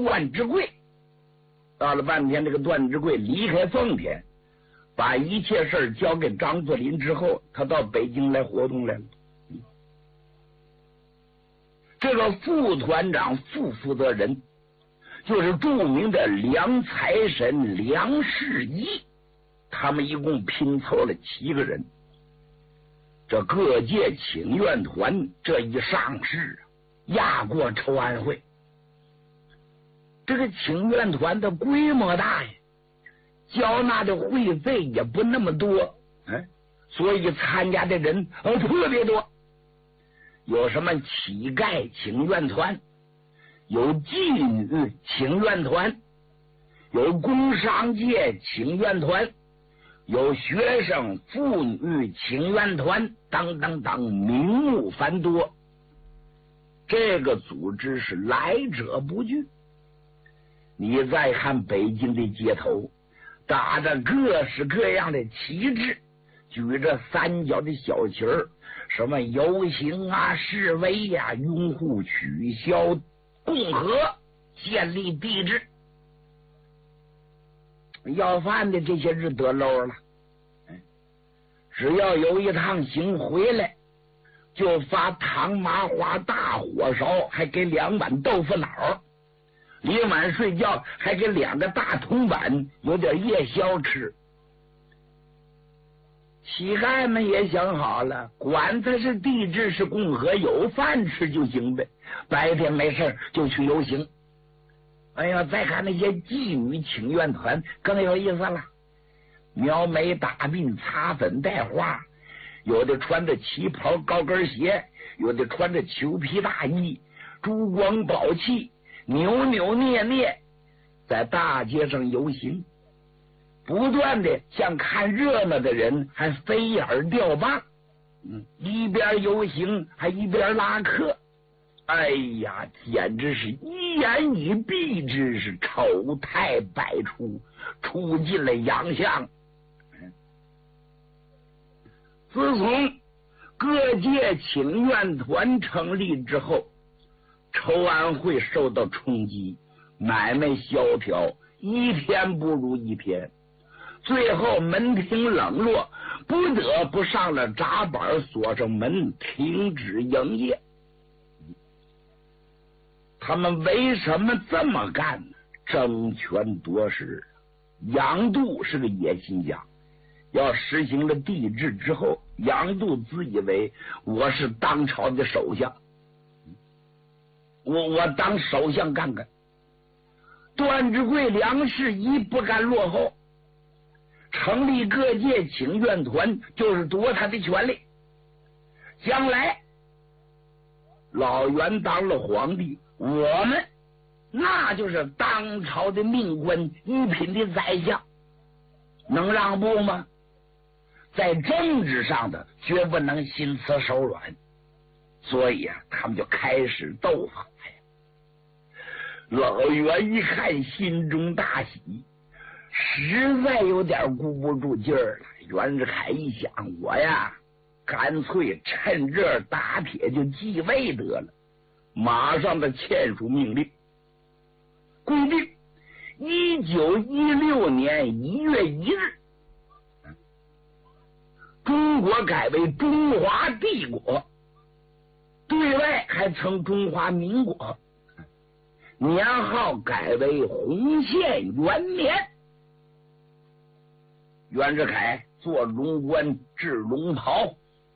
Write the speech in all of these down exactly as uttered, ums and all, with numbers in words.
段之贵。到了半天，这个段之贵离开奉天，把一切事儿交给张作霖之后，他到北京来活动来了。这个副团长、副负责人就是著名的梁财神梁士仪，他们一共拼凑了七个人。这各界请愿团这一上市，压过筹安会。这个请愿团的规模大呀，交纳的会费也不那么多，哎，所以参加的人呃特别多。有什么乞丐请愿团，有妓女请愿团，有工商界请愿团，有学生妇女请愿团，等等等，名目繁多。这个组织是来者不拒。你再看北京的街头，打着各式各样的旗帜，举着三角的小旗儿，什么游行啊、示威呀、啊，拥护取消共和，建立帝制。要饭的这些日得漏了，只要有一趟行回来，就发糖麻花大火烧，还给两碗豆腐脑。临晚睡觉还给两个大铜碗，有点夜宵吃。乞丐们也想好了，管他是帝制是共和，有饭吃就行呗。白天没事就去游行。哎呀，再看那些妓女请愿团更有意思了，描眉打鬓，擦粉戴花，有的穿着旗袍高跟鞋，有的穿着裘皮大衣，珠光宝气，扭扭捏捏，在大街上游行，不断的向看热闹的人还飞眼吊棒，嗯，一边游行还一边拉客。哎呀，简直是一言以蔽之，是丑态百出，出尽了洋相。自从各界请愿团成立之后，筹安会受到冲击，买卖萧条，一天不如一天，最后门庭冷落，不得不上了闸板，锁上门，停止营业。他们为什么这么干呢？争权夺势。杨度是个野心家，要实行了帝制之后，杨度自以为我是当朝的首相，我我当首相干干。段之贵、梁士仪不甘落后，成立各界请愿团，就是夺他的权利。将来老袁当了皇帝，我们那就是当朝的命官，一品的宰相，能让步吗？在政治上的绝不能心慈手软，所以啊，他们就开始斗法呀。老袁一看，心中大喜，实在有点顾不住劲儿了。袁世凯一想，我呀，干脆趁热打铁就继位得了。马上的签署命令，规定一九一六年一月一日，中国改为中华帝国，对外还称中华民国，年号改为洪宪元年。袁世凯做龙冠制龙袍，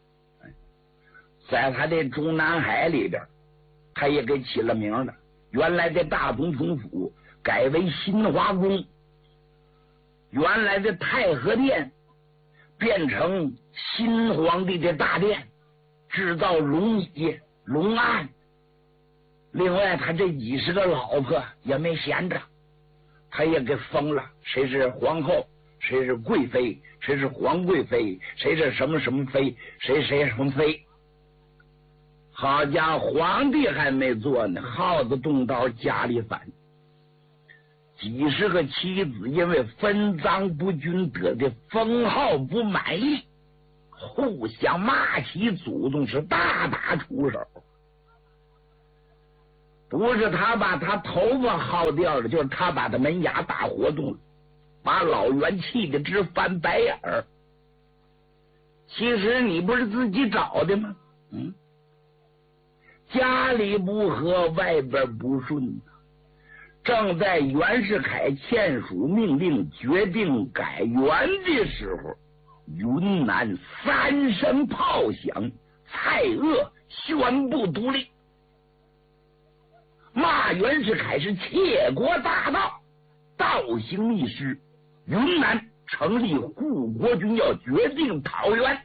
在他的中南海里边，他也给起了名了。原来的大总统府改为新华宫，原来的太和殿变成新皇帝的大殿，制造龙椅龙案。另外他这几十个老婆也没闲着，他也给封了，谁是皇后，谁是贵妃，谁是皇贵妃，谁是什么什么妃，谁谁什么妃。好家伙，皇帝还没做呢，耗子动刀家里翻。几十个妻子因为分赃不均得的封号不满意，互相骂起祖宗，是大打出手。 不是他把他头发薅掉了，就是他把他门牙打活动了，把老袁气得直翻白眼儿。其实你不是自己找的吗？嗯，家里不和，外边不顺。正在袁世凯签署命令决定改元的时候，云南三声炮响，蔡锷宣布独立。骂袁世凯是窃国大盗，倒行逆施。云南成立护国军，要决定讨袁。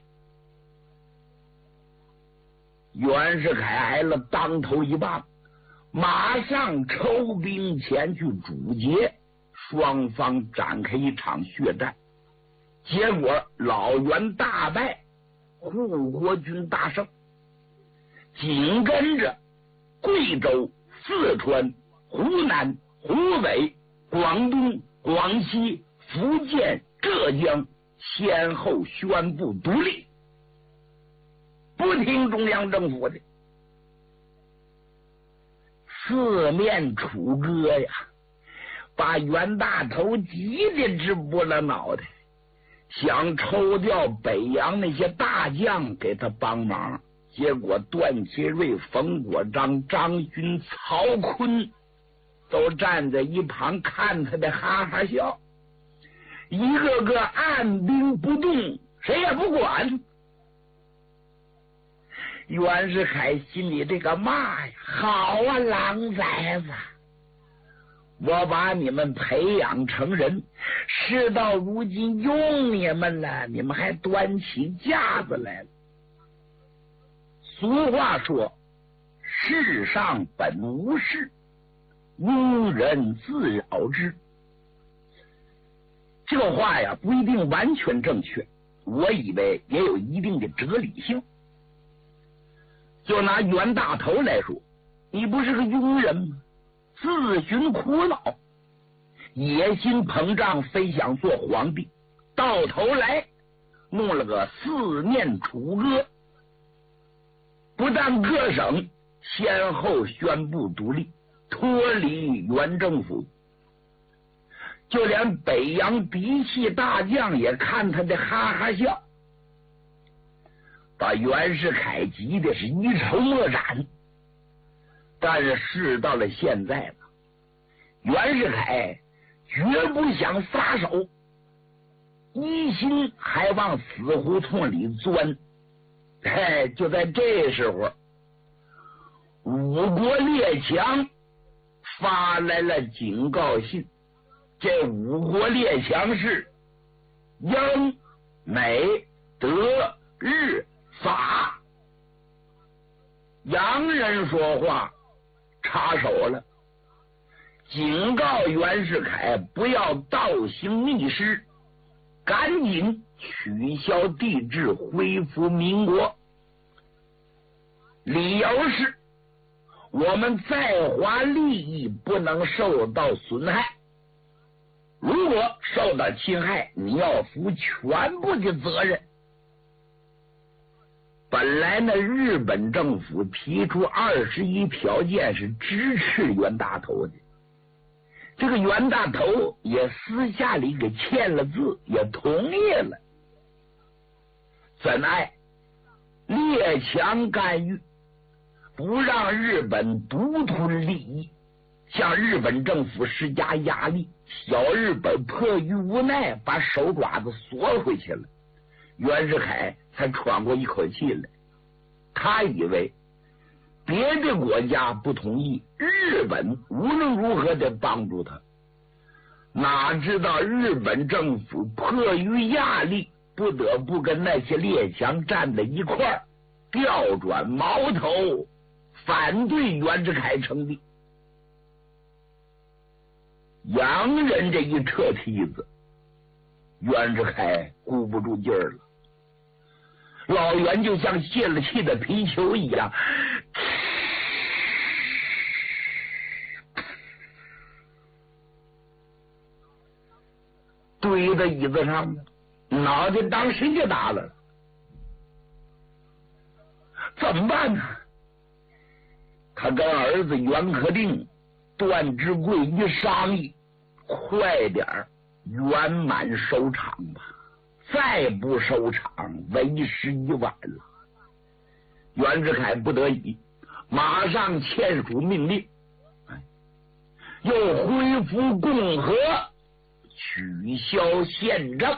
袁世凯挨了当头一棒，马上抽兵前去阻截，双方展开一场血战。结果老袁大败，护国军大胜。紧跟着贵州、四川、湖南、湖北、广东、广西、福建、浙江先后宣布独立，不听中央政府的，四面楚歌呀，把袁大头急得直拨了脑袋，想抽调北洋那些大将给他帮忙。结果段祺瑞、冯国璋、张勋、曹锟都站在一旁看他的哈哈笑，一个个按兵不动，谁也不管。袁世凯心里这个骂呀，好啊，狼崽子，我把你们培养成人，事到如今用你们了，你们还端起架子来了。俗话说，世上本无事，庸人自扰之。这个话呀，不一定完全正确，我以为也有一定的哲理性。就拿袁大头来说，你不是个庸人吗？自寻苦恼，野心膨胀，非想做皇帝，到头来弄了个四面楚歌。不但各省先后宣布独立，脱离原政府，就连北洋嫡系大将也看他的哈哈笑，把袁世凯急的是一筹莫展。但是事到了现在了，袁世凯绝不想撒手，一心还往死胡同里钻。哎，就在这时候，五国列强发来了警告信。这五国列强是英、美、德、日、法。洋人说话插手了，警告袁世凯不要倒行逆施，赶紧取消帝制，恢复民国。理由是我们在华利益不能受到损害，如果受到侵害，你要负全部的责任。本来呢，日本政府提出二十一条件是支持袁大头的，这个袁大头也私下里给签了字，也同意了。怎奈列强干预，不让日本独吞利益，向日本政府施加压力，小日本迫于无奈，把手爪子缩回去了。袁世凯才喘过一口气来，他以为别的国家不同意，日本无论如何得帮助他，哪知道日本政府迫于压力，不得不跟那些列强站在一块儿，调转矛头，反对袁世凯称帝。洋人这一撤梯子，袁世凯顾不住劲儿了，老袁就像泄了气的皮球一样，堆在椅子上呢，脑袋当时就打了。怎么办呢？ 他跟儿子袁克定、段志贵一商议，快点圆满收场吧，再不收场为时已晚了。袁世凯不得已，马上签署命令，又恢复共和，取消宪政，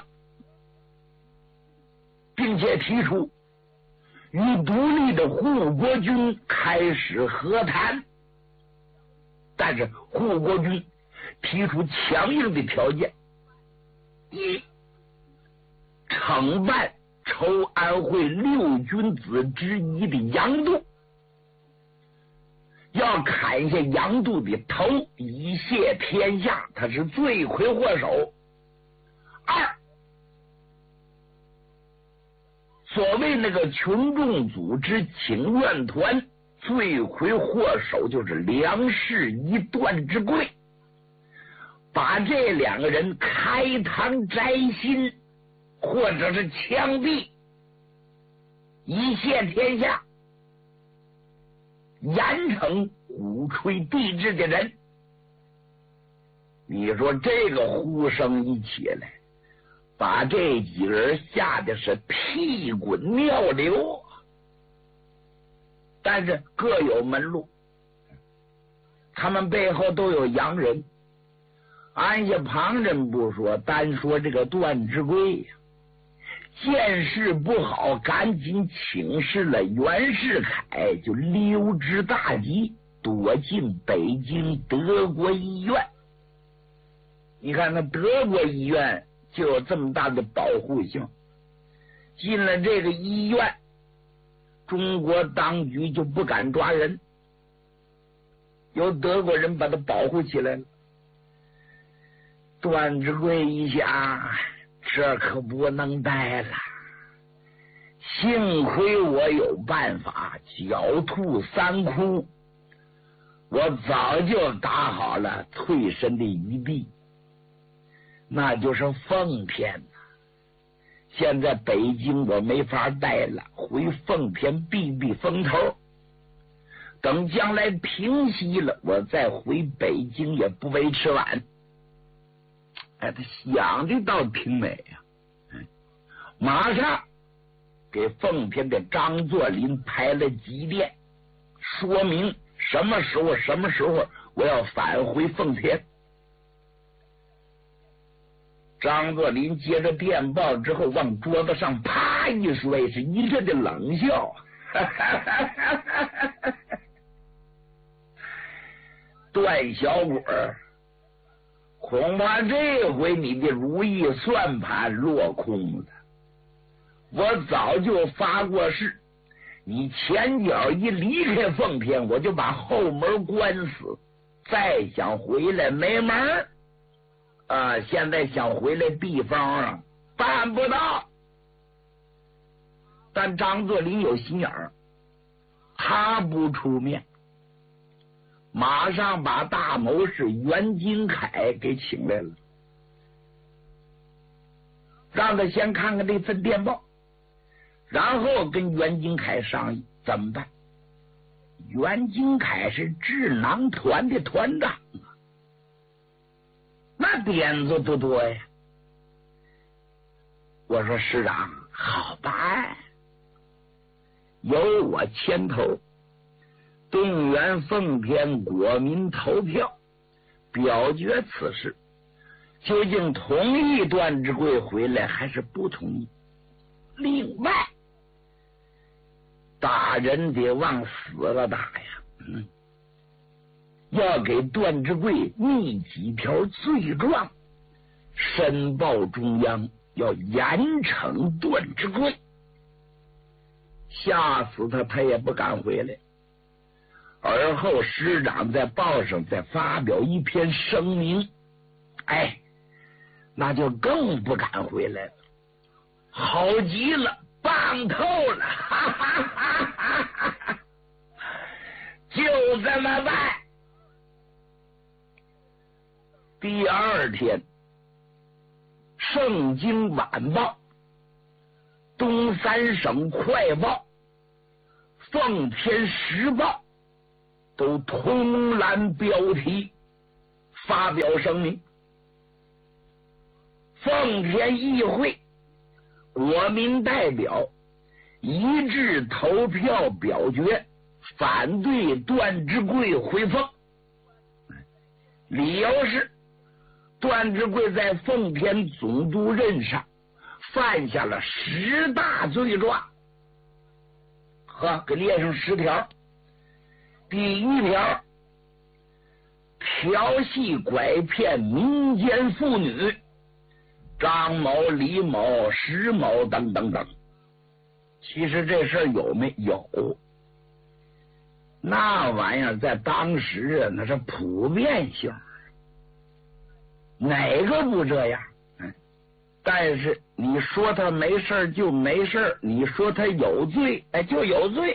并且提出与独立的护国军开始和谈。但是护国军提出强硬的条件：一，惩办筹安会六君子之一的杨度，要砍下杨度的头以谢天下，他是罪魁祸首。二，所谓那个群众组织请愿团，罪魁祸首就是梁士仪、段志贵，把这两个人开膛摘心，或者是枪毙，以谢天下，严惩鼓吹帝制的人。你说这个呼声一起来，把这几个人吓得是屁滚尿流。但是各有门路，他们背后都有洋人。按下旁人不说，单说这个段志贵呀，见势不好，赶紧请示了袁世凯，就溜之大吉，躲进北京德国医院。你看那德国医院就有这么大的保护性，进了这个医院，中国当局就不敢抓人，由德国人把他保护起来了。段志贵一想，这可不能待了，幸亏我有办法，狡兔三窟，我早就打好了退身的余地，那就是奉天。现在北京我没法待了，回奉天避避风头，等将来平息了，我再回北京也不为迟晚。哎，他想的倒挺美呀、啊！马上给奉天的张作霖排了急电，说明什么时候什么时候我要返回奉天。张作霖接着电报之后，往桌子上啪一摔，是一阵的冷笑。段小鬼儿，恐怕这回你的如意算盘落空了。我早就发过誓，你前脚一离开奉天，我就把后门关死，再想回来没门儿。啊，现在想回来地方啊，办不到。但张作霖有心眼儿，他不出面，马上把大谋士袁金凯给请来了，让他先看看这份电报，然后跟袁金凯商议怎么办。袁金凯是智囊团的团长，那点子不多呀。我说师长好办，由我牵头，动员奉天国民投票，表决此事，究竟同意段志贵回来还是不同意。另外，打人得往死了打呀，嗯，要给段志贵拟几条罪状，申报中央，要严惩段志贵，吓死他他也不敢回来。而后师长在报上再发表一篇声明，哎，那就更不敢回来了。好极了，棒透了，哈哈哈哈哈哈！就这么办。第二天，《圣经晚报》、东三省快报、奉天时报都通览标题，发表声明。奉天议会国民代表一致投票表决反对段志贵回奉，理由是段志贵在奉天总督任上犯下了十大罪状，呵，给列上十条。第一条，调戏拐骗民间妇女，张某、李某、石某等等等。其实这事儿有没有？那玩意儿在当时啊，那是普遍性，哪个不这样？嗯，但是你说他没事就没事，你说他有罪，哎，就有罪。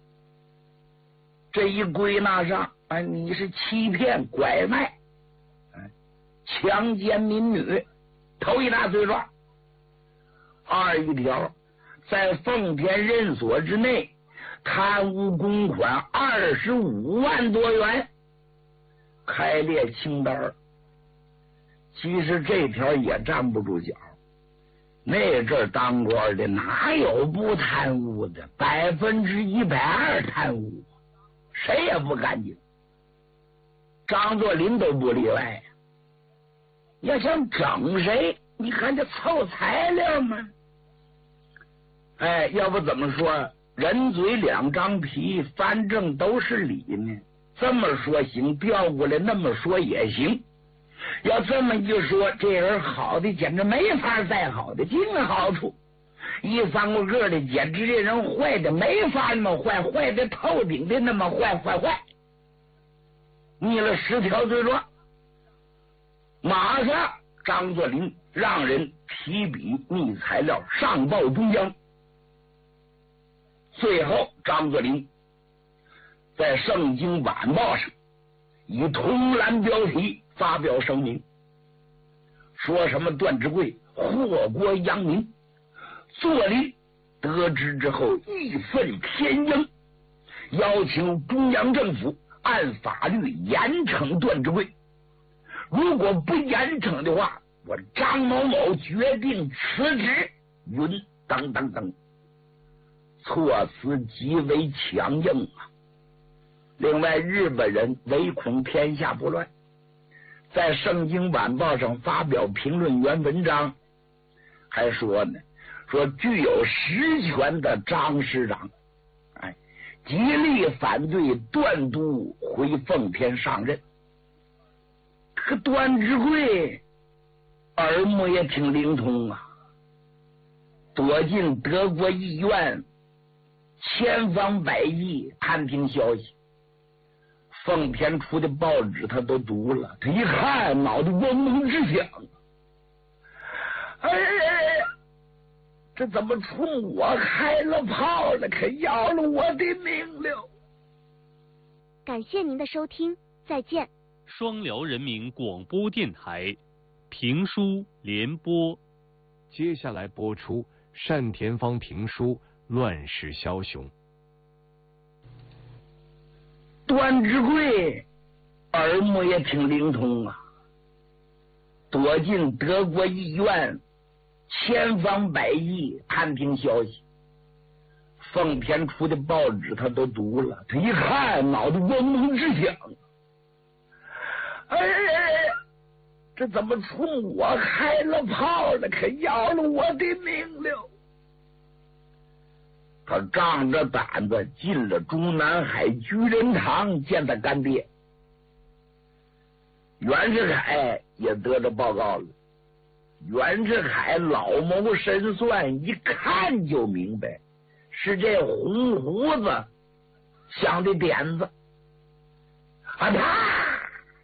这一归纳上，哎，你是欺骗、拐卖、哎，强奸民女，头一大罪状。二一条，在奉天任所之内贪污公款二十五万多元，开列清单。其实这条也站不住脚，那阵儿当官的哪有不贪污的？百分之一百二贪污，谁也不干净。张作霖都不例外。要想整谁，你看这凑材料吗？哎，要不怎么说人嘴两张皮，反正都是理呢？这么说行，调过来那么说也行。要这么一说，这人好的简直没法再好的，尽好处；一翻过个的，简直这人坏的没法那么坏，坏的透顶的那么坏，坏坏。拟了十条罪状，马上张作霖让人提笔拟材料上报中央。最后，张作霖在《圣经晚报》上以通栏标题发表声明，说什么段志贵祸国殃民。作霖得知之后义愤填膺，要求中央政府按法律严惩段志贵，如果不严惩的话，我张某某决定辞职，云等等等。措辞极为强硬啊！另外，日本人唯恐天下不乱，在《圣经晚报》上发表评论员文章，还说呢，说具有实权的张师长，哎，极力反对段督回奉天上任。可段志贵耳目也挺灵通啊，躲进德国医院，千方百计探听消息。奉天出的报纸他都读了，他一看脑袋嗡嗡直响。哎，这怎么冲我开了炮了？可要了我的命了！ 感谢您的收听，再见。 双辽人民广播电台评书联播， 接下来播出单田芳评书《乱世枭雄》。 段志贵耳目也挺灵通啊，躲进德国医院，千方百计探听消息。奉天出的报纸他都读了，他一看脑袋嗡嗡直响。哎，这怎么冲我开了炮了？可要了我的命了！他仗着胆子进了中南海居仁堂见他干爹。袁世凯也得着报告了。袁世凯老谋深算，一看就明白是这红胡子想的点子。啊啪！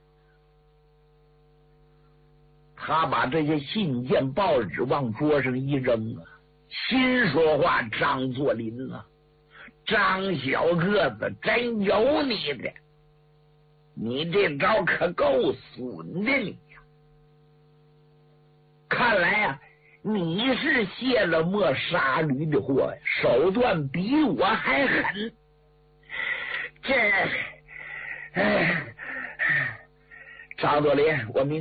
他把这些信件报纸往桌上一扔啊，心说话，张作霖啊，张小个子真有你的，你这招可够损的你呀！看来啊，你是卸了磨杀驴的货呀，手段比我还狠。这哎，张作霖，我明。